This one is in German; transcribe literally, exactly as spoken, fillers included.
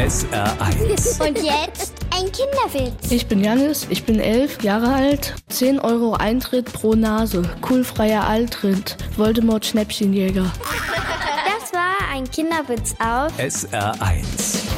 S R eins. Und jetzt ein Kinderwitz. Ich bin Janis, ich bin elf Jahre alt. zehn Euro Eintritt pro Nase. Coolfreier Eintritt. Voldemort Schnäppchenjäger. Das war ein Kinderwitz auf S R eins.